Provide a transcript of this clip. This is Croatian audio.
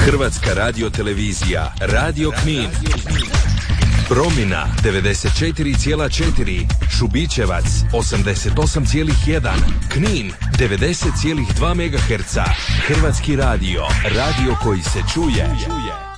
Hrvatska radiotelevizija, Radio Knin. Promina 94,4, Šubićevac 88,1, Knin 90,2 MHz. Hrvatski radio, radio koji se čuje.